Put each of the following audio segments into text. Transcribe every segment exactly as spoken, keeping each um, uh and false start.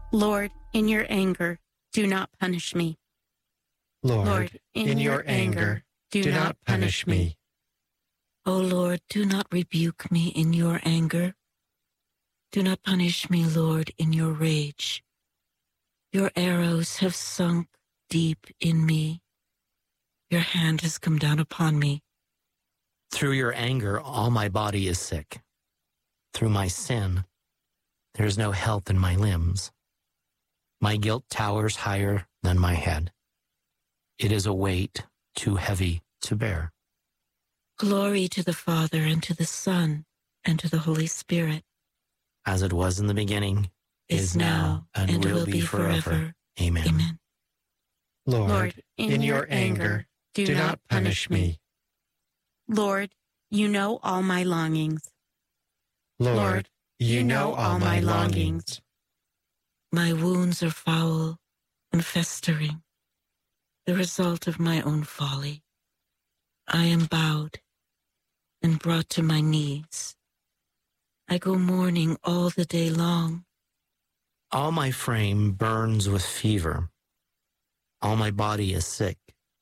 Lord, in your anger, do not punish me. Lord, Lord, in, in your, your anger, anger, do, do not not punish punish me. me. O Lord, do not rebuke me in your anger. Do not punish me, Lord, in your rage. Your arrows have sunk deep in me. Your hand has come down upon me. Through your anger, all my body is sick. Through my sin, there is no health in my limbs. My guilt towers higher than my head. It is a weight too heavy to bear. Glory to the Father, and to the Son, and to the Holy Spirit. As it was in the beginning, Is now, and will be forever. Amen. Amen. Lord, Lord, in your anger, do not punish me. Lord, you know all my longings. Lord, you know all my longings. My wounds are foul and festering, the result of my own folly. I am bowed and brought to my knees. I go mourning all the day long. All my frame burns with fever. All my body is sick,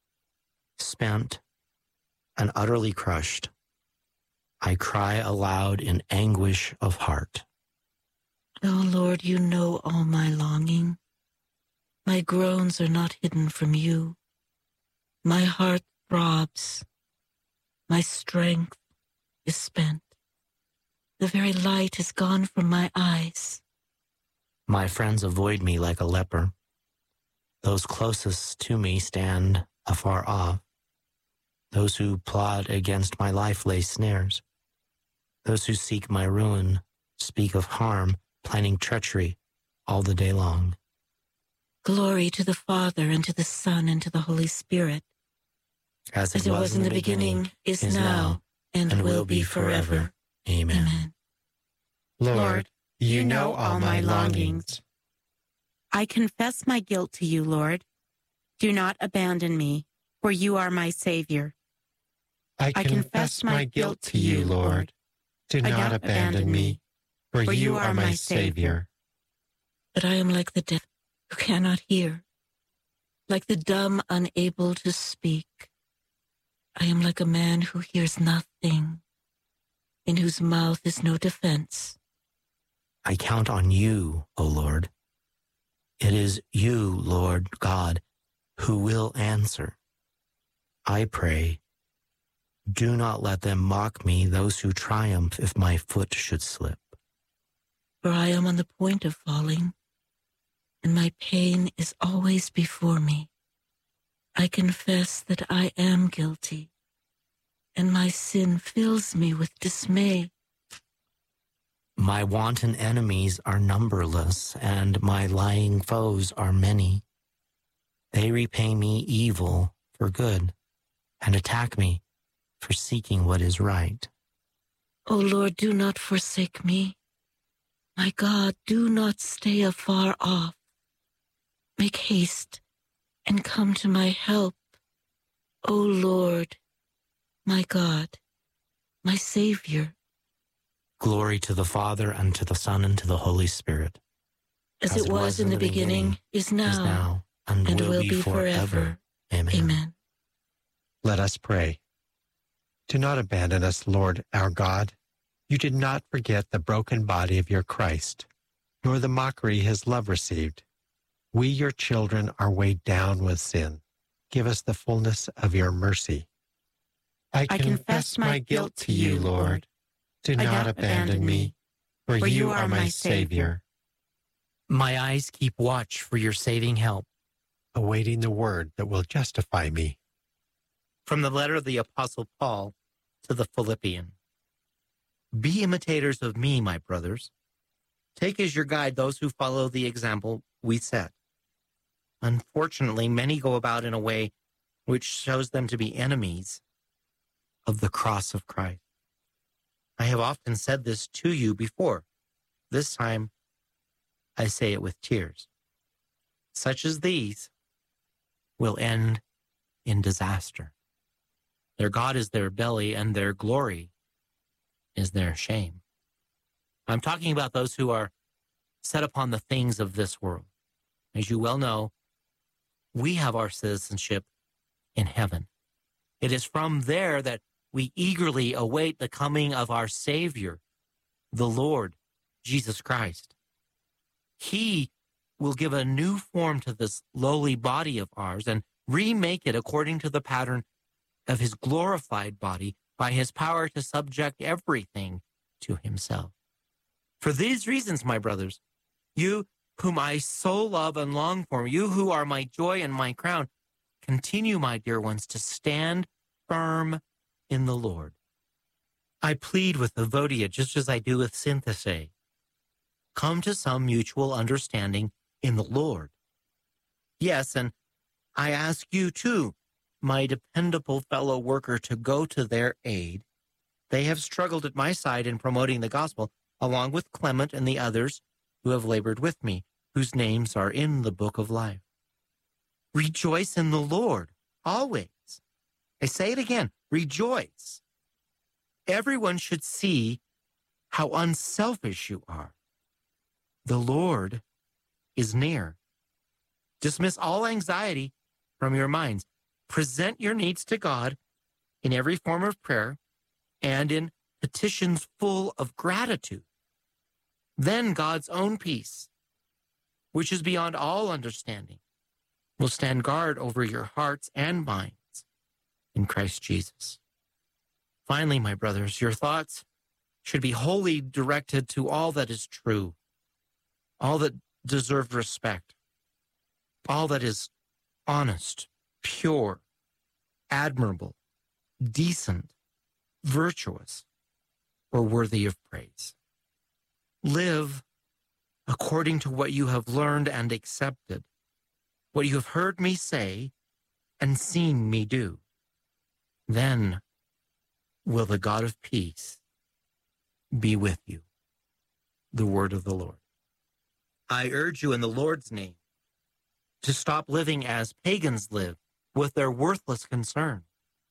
spent, and utterly crushed. I cry aloud in anguish of heart. Oh Lord, you know all my longing. My groans are not hidden from you. My heart throbs. My strength is spent. The very light is gone from my eyes. My friends avoid me like a leper. Those closest to me stand afar off. Those who plot against my life lay snares. Those who seek my ruin speak of harm, planning treachery all the day long. Glory to the Father, and to the Son, and to the Holy Spirit. As it, As it was in the beginning, is now, and will be forever. Amen. Amen. Lord, you know all my longings. I confess my guilt to you, Lord. Do not abandon me, for you are my Savior. I confess my guilt to you, Lord. Do not abandon me, for you are my Savior. But I am like the deaf who cannot hear, like the dumb unable to speak. I am like a man who hears nothing, in whose mouth is no defense. I count on you, O Lord. It is you, Lord God, who will answer. I pray, do not let them mock me, those who triumph if my foot should slip. For I am on the point of falling, and my pain is always before me. I confess that I am guilty, and my sin fills me with dismay. My wanton enemies are numberless, and my lying foes are many. They repay me evil for good, and attack me for seeking what is right. O Lord, do not forsake me. My God, do not stay afar off. Make haste and come to my help. O Lord, my God, my Savior. Glory to the Father, and to the Son, and to the Holy Spirit. As, As it was, was in the beginning, beginning is, now, is now, and, and will, will be, be forever. forever. Amen. Amen. Let us pray. Do not abandon us, Lord our God. You did not forget the broken body of your Christ, nor the mockery his love received. We, your children, are weighed down with sin. Give us the fullness of your mercy. I, I confess my guilt to you, Lord. Do not abandon me, for you are my Savior. My eyes keep watch for your saving help, awaiting the word that will justify me. From the letter of the Apostle Paul to the Philippians. Be imitators of me, my brothers. Take as your guide those who follow the example we set. Unfortunately, many go about in a way which shows them to be enemies of the cross of Christ. I have often said this to you before. This time, I say it with tears. Such as these will end in disaster. Their God is their belly, and their glory is their shame. I'm talking about those who are set upon the things of this world. As you well know, we have our citizenship in heaven. It is from there that we eagerly await the coming of our Savior, the Lord Jesus Christ. He will give a new form to this lowly body of ours and remake it according to the pattern of his glorified body by his power to subject everything to himself. For these reasons, my brothers, you whom I so love and long for, you who are my joy and my crown, continue, my dear ones, to stand firm in the Lord. I plead with Evodia just as I do with Syntyche. Come to some mutual understanding in the Lord. Yes, and I ask you too, my dependable fellow worker, to go to their aid. They have struggled at my side in promoting the gospel, along with Clement and the others who have labored with me, whose names are in the book of life. Rejoice in the Lord, always. I say it again, rejoice. Everyone should see how unselfish you are. The Lord is near. Dismiss all anxiety from your minds. Present your needs to God in every form of prayer and in petitions full of gratitude. Then God's own peace, which is beyond all understanding, will stand guard over your hearts and minds in Christ Jesus. Finally, my brothers, your thoughts should be wholly directed to all that is true, all that deserves respect, all that is honest, pure, admirable, decent, virtuous, or worthy of praise. Live according to what you have learned and accepted, what you have heard me say and seen me do. Then will the God of peace be with you. The word of the Lord. I urge you in the Lord's name to stop living as pagans live with their worthless concern.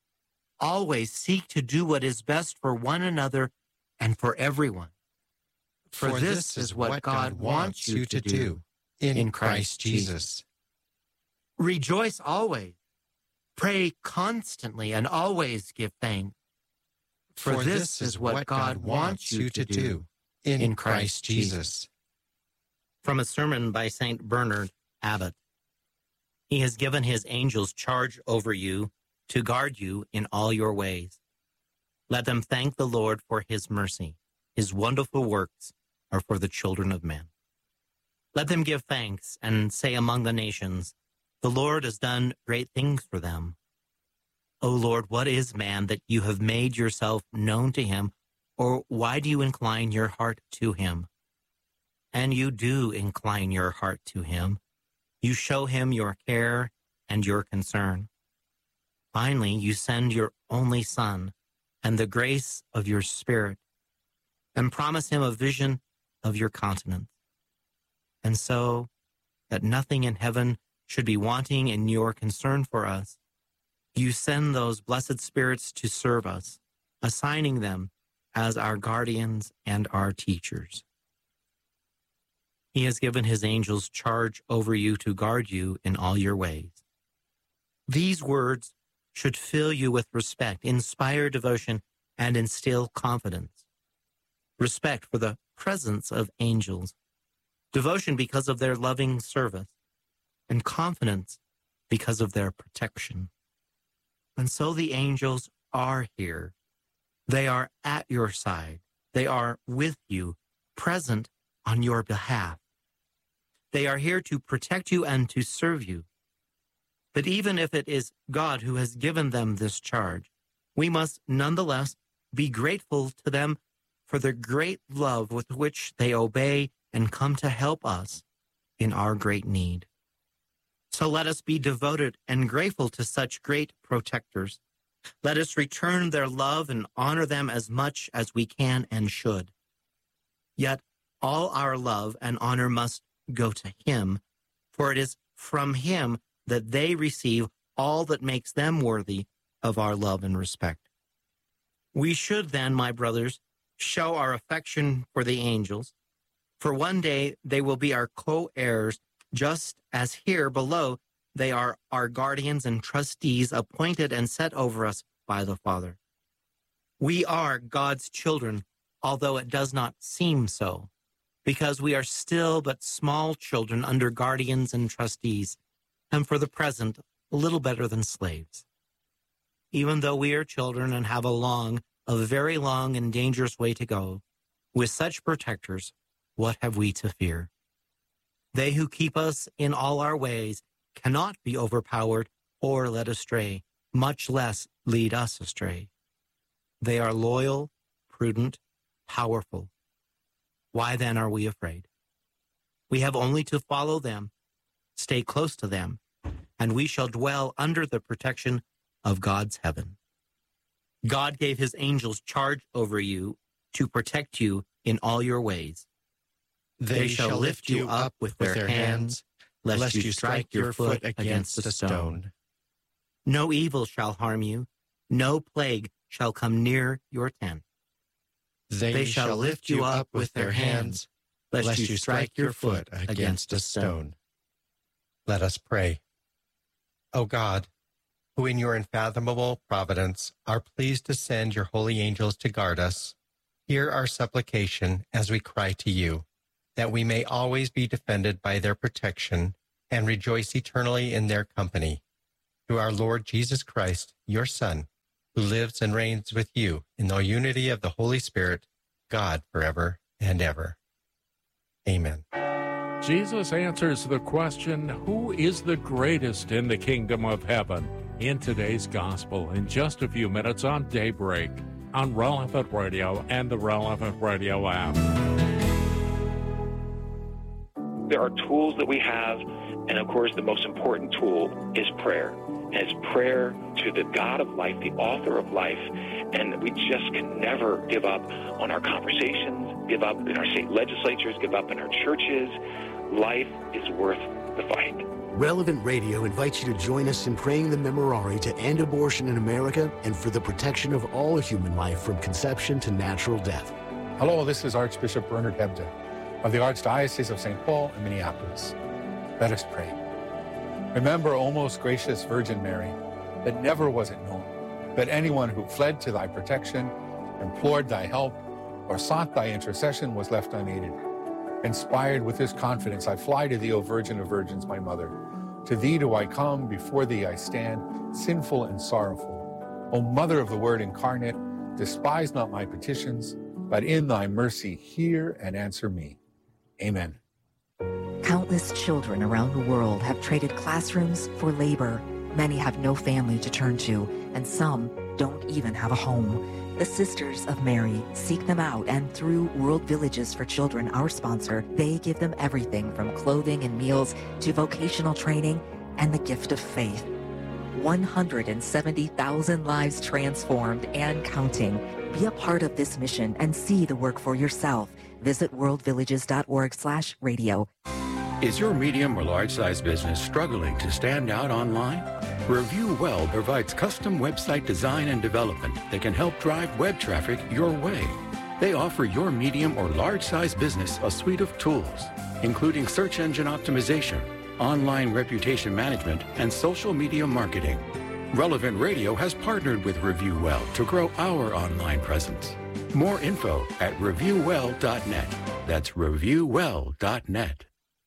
Always seek to do what is best for one another and for everyone. For, for this, this is what, what God, God wants you to do in, in Christ Jesus. Rejoice always. Pray constantly and always give thanks. For, for this is what God wants you to do in, in Christ Jesus. From a sermon by Saint Bernard Abbot. He has given his angels charge over you to guard you in all your ways. Let them thank the Lord for his mercy. His wonderful works are for the children of men. Let them give thanks and say among the nations, the Lord has done great things for them. O Lord, what is man that you have made yourself known to him, or why do you incline your heart to him? And you do incline your heart to him. You show him your care and your concern. Finally, you send your only Son and the grace of your Spirit, and promise him a vision of your countenance. And so, that nothing in heaven should be wanting in your concern for us, you send those blessed spirits to serve us, assigning them as our guardians and our teachers. He has given his angels charge over you to guard you in all your ways. These words should fill you with respect, inspire devotion, and instill confidence. Respect for the presence of angels, devotion because of their loving service, and confidence because of their protection. And so the angels are here. They are at your side. They are with you, present on your behalf. They are here to protect you and to serve you. But even if it is God who has given them this charge, we must nonetheless be grateful to them for the great love with which they obey and come to help us in our great need. So let us be devoted and grateful to such great protectors. Let us return their love and honor them as much as we can and should. Yet all our love and honor must go to him, for it is from him that they receive all that makes them worthy of our love and respect. We should then, my brothers, show our affection for the angels, For one day they will be our co-heirs, just as here below they are our guardians and trustees appointed and set over us by the Father. We are God's children, although it does not seem so, because we are still but small children under guardians and trustees, and for the present, little better than slaves. Even though we are children and have a long, a very long and dangerous way to go, with such protectors, what have we to fear? They who keep us in all our ways cannot be overpowered or led astray, much less lead us astray. They are loyal, prudent, powerful. Why then are we afraid? We have only to follow them, stay close to them, and we shall dwell under the protection of God's heaven. God gave his angels charge over you to protect you in all your ways. They, They shall lift you up with their hands, lest you strike your foot against a stone. No evil shall harm you, no plague shall come near your tent. They, They shall lift you up with their hands, lest you strike your foot against a stone. Let us pray. O God, who in your unfathomable providence are pleased to send your holy angels to guard us, hear our supplication as we cry to you, that we may always be defended by their protection and rejoice eternally in their company. Through our Lord Jesus Christ, your Son, who lives and reigns with you in the unity of the Holy Spirit, God forever and ever. Amen. Jesus answers the question, who is the greatest in the kingdom of heaven? In today's gospel, in just a few minutes on Daybreak, on Relevant Radio and the Relevant Radio app. There are tools that we have, and of course the most important tool is prayer. And it's prayer to the God of life, the author of life, and we just can never give up on our conversations, give up in our state legislatures, give up in our churches. Life is worth the fight. Relevant Radio invites you to join us in praying the Memorare to end abortion in America and for the protection of all human life from conception to natural death. Hello, this is Archbishop Bernard Hebda of the Archdiocese of Saint Paul and Minneapolis. Let us pray. Remember, O most gracious Virgin Mary, that never was it known that anyone who fled to thy protection, implored thy help, or sought thy intercession was left unaided. Inspired with this confidence, I fly to thee, O Virgin of Virgins, my mother. To thee do I come, before thee I stand, sinful and sorrowful. O Mother of the Word incarnate, despise not my petitions, but in thy mercy hear and answer me. Amen. Countless children around the world have traded classrooms for labor. Many have no family to turn to, and some don't even have a home. The Sisters of Mary seek them out, and through World Villages for Children, our sponsor, they give them everything from clothing and meals to vocational training and the gift of faith. one hundred seventy thousand lives transformed and counting. Be a part of this mission and see the work for yourself. Visit worldvillages.org slash radio. Is your medium or large-size business struggling to stand out online? Review Well provides custom website design and development that can help drive web traffic your way. They offer your medium or large-size business a suite of tools, including search engine optimization, online reputation management, and social media marketing. Relevant Radio has partnered with Review Well to grow our online presence. More info at review well dot net. That's review well dot net.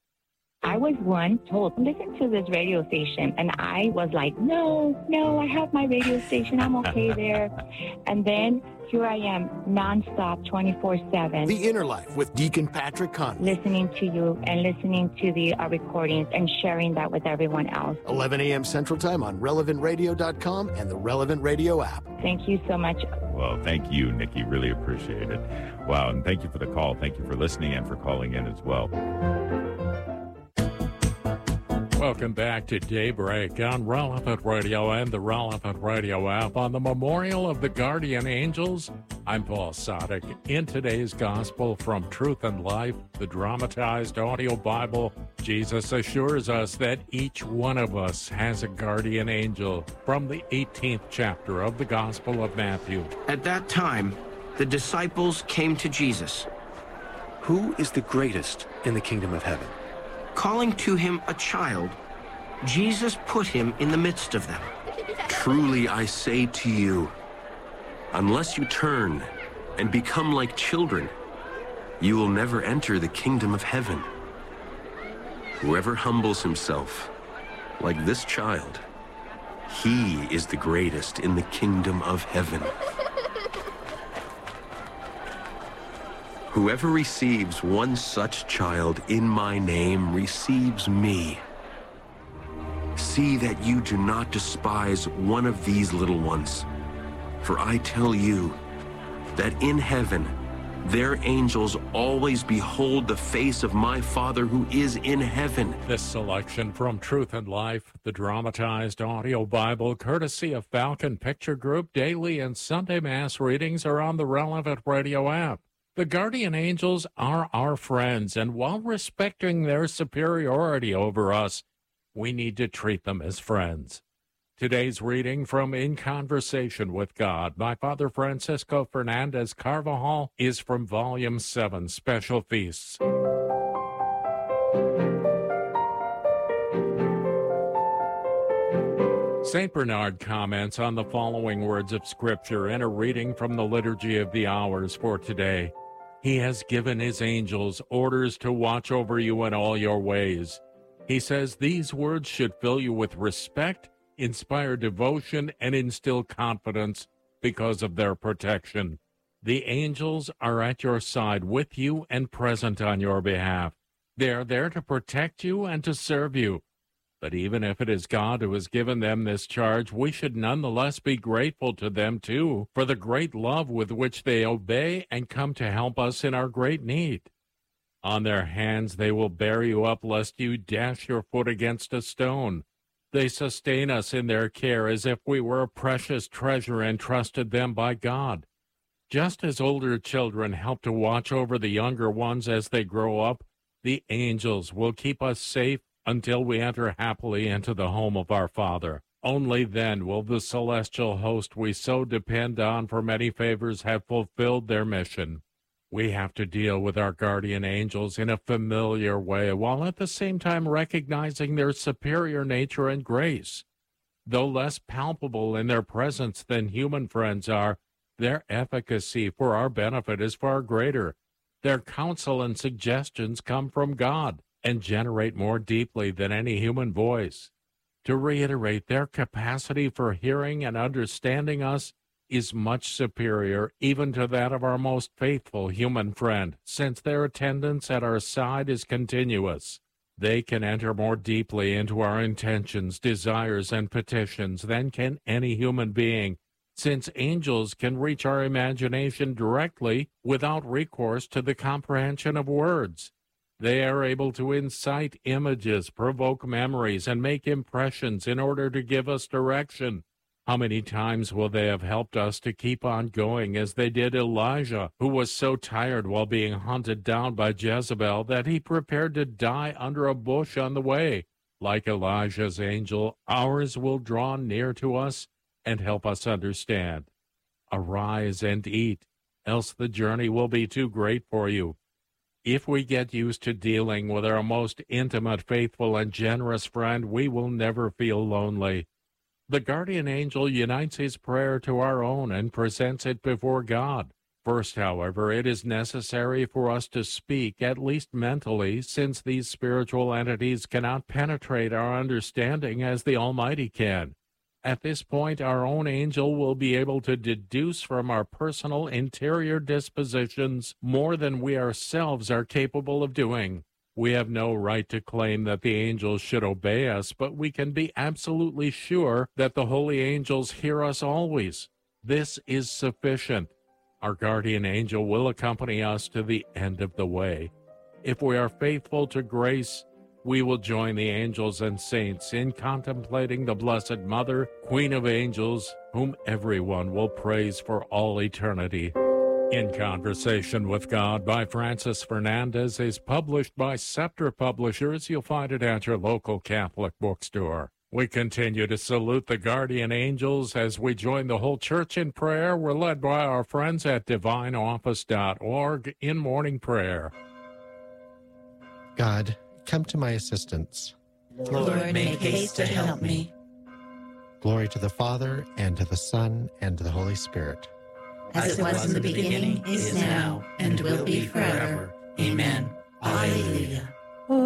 I was once told, listen to this radio station. And I was like, no, no, I have my radio station. I'm okay there. And then here I am, nonstop, twenty-four seven. The Inner Life with Deacon Patrick Conley. Listening to you and listening to the uh, recordings and sharing that with everyone else. eleven a.m. Central Time on relevant radio dot com and the Relevant Radio app. Thank you so much. Well, thank you, Nikki. Really appreciate it. Wow, and thank you for the call. Thank you for listening and for calling in as well. Welcome back to Daybreak on Relevant Radio and the Relevant Radio app. On the Memorial of the Guardian Angels, I'm Paul Sadek. In today's Gospel from Truth and Life, the dramatized audio Bible, Jesus assures us that each one of us has a guardian angel from the eighteenth chapter of the Gospel of Matthew. At that time, the disciples came to Jesus. Who is the greatest in the kingdom of heaven? Calling to him a child, Jesus put him in the midst of them. Truly I say to you, unless you turn and become like children, you will never enter the kingdom of heaven. Whoever humbles himself like this child, he is the greatest in the kingdom of heaven. Whoever receives one such child in my name receives me. See that you do not despise one of these little ones, for I tell you that in heaven their angels always behold the face of my Father who is in heaven. This selection from Truth and Life, the dramatized audio Bible, courtesy of Falcon Picture Group, daily and Sunday Mass readings are on the Relevant Radio app. The guardian angels are our friends, and while respecting their superiority over us, we need to treat them as friends. Today's reading from In Conversation with God by Father Francisco Fernandez Carvajal is from Volume seven, Special Feasts. Saint Bernard comments on the following words of Scripture in a reading from the Liturgy of the Hours for today. He has given his angels orders to watch over you in all your ways. He says these words should fill you with respect, inspire devotion, and instill confidence because of their protection. The angels are at your side with you and present on your behalf. They are there to protect you and to serve you. But even if it is God who has given them this charge, we should nonetheless be grateful to them, too, for the great love with which they obey and come to help us in our great need. On their hands they will bear you up lest you dash your foot against a stone. They sustain us in their care as if we were a precious treasure entrusted them by God. Just as older children help to watch over the younger ones as they grow up, the angels will keep us safe until we enter happily into the home of our Father. Only then will the celestial host we so depend on for many favors have fulfilled their mission. We have to deal with our guardian angels in a familiar way, while at the same time recognizing their superior nature and grace. Though less palpable in their presence than human friends are, their efficacy for our benefit is far greater. Their counsel and suggestions come from God and generate more deeply than any human voice. To reiterate, their capacity for hearing and understanding us is much superior even to that of our most faithful human friend, since their attendance at our side is continuous. They can enter more deeply into our intentions, desires, and petitions than can any human being, since angels can reach our imagination directly without recourse to the comprehension of words. They are able to incite images, provoke memories, and make impressions in order to give us direction. How many times will they have helped us to keep on going as they did Elijah, who was so tired while being hunted down by Jezebel that he prepared to die under a bush on the way? Like Elijah's angel, ours will draw near to us and help us understand. Arise and eat, else the journey will be too great for you. If we get used to dealing with our most intimate, faithful, and generous friend, we will never feel lonely. The guardian angel unites his prayer to our own and presents it before God. First, however, it is necessary for us to speak, at least mentally, since these spiritual entities cannot penetrate our understanding as the Almighty can. At this point, our own angel will be able to deduce from our personal interior dispositions more than we ourselves are capable of doing. We have no right to claim that the angels should obey us, but we can be absolutely sure that the holy angels hear us always. This is sufficient. Our guardian angel will accompany us to the end of the way. If we are faithful to grace, we will join the angels and saints in contemplating the Blessed Mother, Queen of Angels, whom everyone will praise for all eternity. In Conversation with God by Francis Fernandez is published by Scepter Publishers. You'll find it at your local Catholic bookstore. We continue to salute the guardian angels as we join the whole church in prayer. We're led by our friends at divine office dot org in morning prayer. God, come to my assistance. Lord, make haste to help me. Glory to the Father, and to the Son, and to the Holy Spirit. As it was in the beginning, is now, and will be forever. Amen. Alleluia.